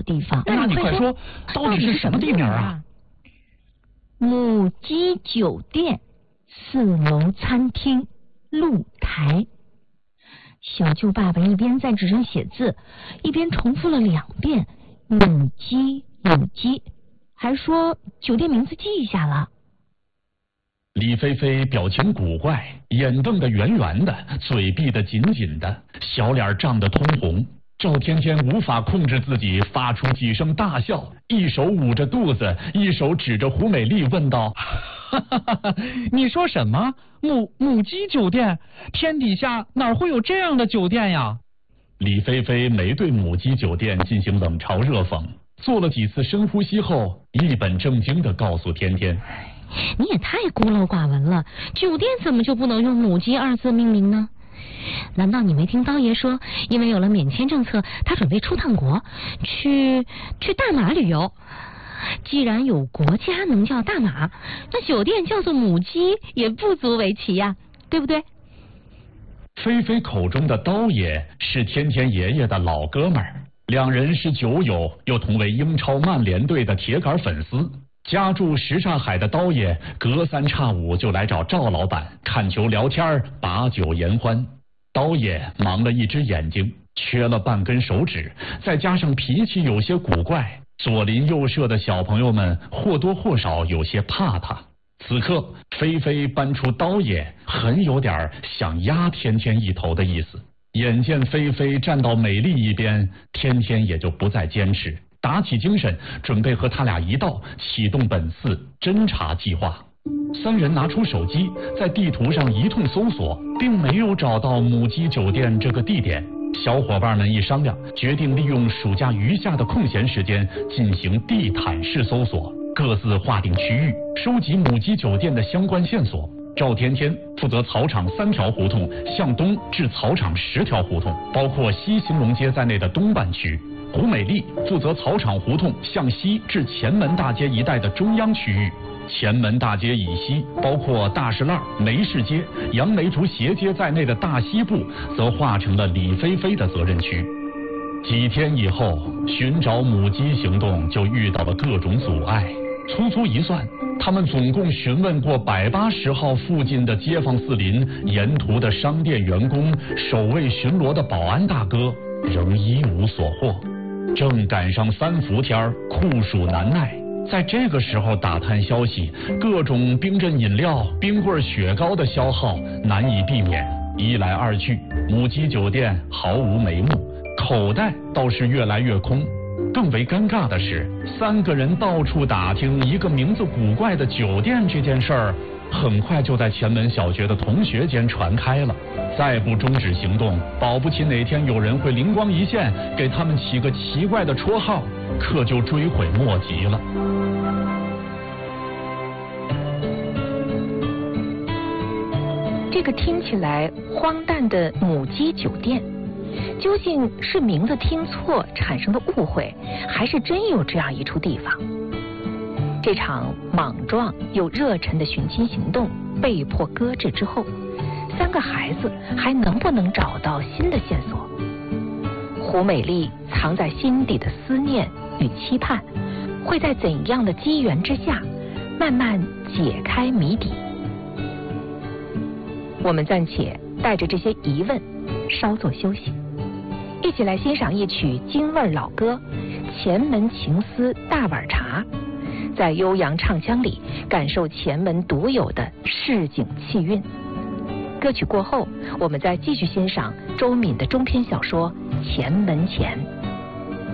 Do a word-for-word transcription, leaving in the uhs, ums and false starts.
地方。 那你快说，到底是什么地名啊？ 母鸡酒店四楼餐厅露台。小舅爸爸一边在纸上写字，一边重复了两遍母鸡母鸡，还说酒店名字记下了。 李菲菲表情古怪，眼瞪得圆圆的，嘴闭得紧紧的，小脸涨得通红。赵天天无法控制自己，发出几声大笑，一手捂着肚子，一手指着胡美丽问道： 哈哈哈哈，你说什么？母母鸡酒店？天底下哪会有这样的酒店呀？ 李菲菲没对母鸡酒店进行冷嘲热讽，做了几次深呼吸后，一本正经地告诉天天： 你也太孤陋寡闻了，酒店怎么就不能用母鸡二字命名呢？难道你没听刀爷说，因为有了免签政策，他准备出趟国，去去大马旅游？既然有国家能叫大马，那酒店叫做母鸡也不足为奇呀，对不对？ 菲菲口中的刀爷是天天爷爷的老哥们儿，两人是酒友，又同为英超曼联队的铁杆粉丝。家住什刹海的刀爷隔三差五就来找赵老板看球聊天，把酒言欢。刀爷忙了一只眼睛，缺了半根手指，再加上脾气有些古怪，左邻右舍的小朋友们或多或少有些怕他。此刻菲菲搬出刀爷，很有点想压天天一头的意思。眼见菲菲站到美丽一边，天天也就不再坚持，打起精神，准备和他俩一道启动本次侦查计划。三人拿出手机，在地图上一通搜索，并没有找到母鸡酒店这个地点。小伙伴们一商量，决定利用暑假余下的空闲时间进行地毯式搜索，各自划定区域，收集母鸡酒店的相关线索。赵天天负责草场三条胡同向东至草场十条胡同，包括西兴隆街在内的东半区。胡美丽负责草场胡同向西至前门大街一带的中央区域，前门大街以西包括大石栏、梅市街、杨梅竹斜街在内的大西部则划成了李菲菲的责任区。几天以后，寻找母鸡行动就遇到了各种阻碍。粗粗一算，他们总共询问过百八十号附近的街坊四邻、沿途的商店员工、守卫巡逻的保安大哥，仍一无所获。正赶上三伏天，酷暑难耐，在这个时候打探消息，各种冰镇饮料、冰棍、雪糕的消耗难以避免。一来二去，母鸡酒店毫无眉目，口袋倒是越来越空。更为尴尬的是，三个人到处打听一个名字古怪的酒店这件事儿，很快就在前门小学的同学间传开了。再不终止行动，保不齐哪天有人会灵光一现，给他们起个奇怪的绰号，可就追悔莫及了。 这个听起来荒诞的母鸡酒店，究竟是名字听错产生的误会，还是真有这样一处地方？这场莽撞又热忱的寻亲行动被迫搁置之后，三个孩子还能不能找到新的线索？胡美丽藏在心底的思念与期盼，会在怎样的机缘之下慢慢解开谜底？我们暂且带着这些疑问稍作休息，一起来欣赏一曲京味老歌《前门情思大碗茶》，在悠扬唱腔里感受前门独有的市井气韵。歌曲过后，我们再继续欣赏周敏的中篇小说《前门前》。